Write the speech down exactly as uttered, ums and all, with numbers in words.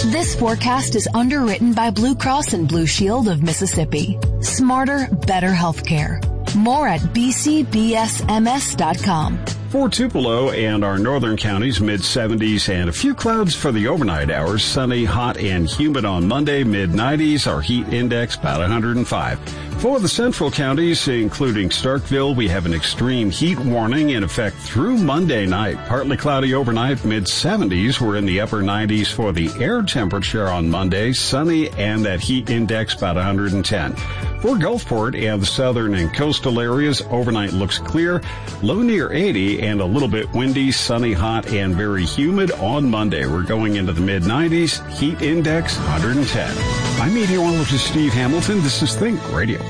This forecast is underwritten by Blue Cross and Blue Shield of Mississippi. Smarter, better healthcare. More at b c b s m s dot com. For Tupelo and our northern counties, mid seventies and a few clouds for the overnight hours. Sunny, hot, and humid on Monday, mid nineties. Our heat index about one hundred five. For the central counties, including Starkville, we have an extreme heat warning in effect through Monday night. Partly cloudy overnight, mid seventies. We're in the upper nineties for the air temperature on Monday. Sunny, and that heat index about one hundred ten. For Gulfport and the southern and coastal areas, overnight looks clear, low near eighty, and a little bit windy, sunny, hot, and very humid on Monday. We're going into the mid nineties, heat index one hundred ten. I'm meteorologist Steve Hamilton. This is Think Radio.